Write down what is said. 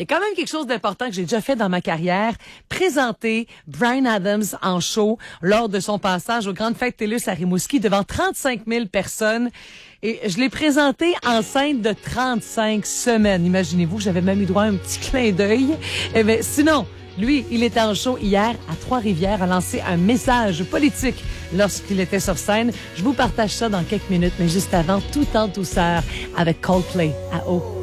y a quand même quelque chose d'important que j'ai déjà fait dans ma carrière, présenter Bryan Adams en show lors de son passage aux Grandes Fêtes TELUS à Rimouski devant 35 000 personnes. Et je l'ai présenté enceinte de 35 semaines. Imaginez-vous, j'avais même eu droit à un petit clin d'œil. Eh bien, sinon, lui, il était en show hier à Trois-Rivières, a lancé un message politique lorsqu'il était sur scène. Je vous partage ça dans quelques minutes, mais juste avant, tout en douceur, avec Coldplay à eau.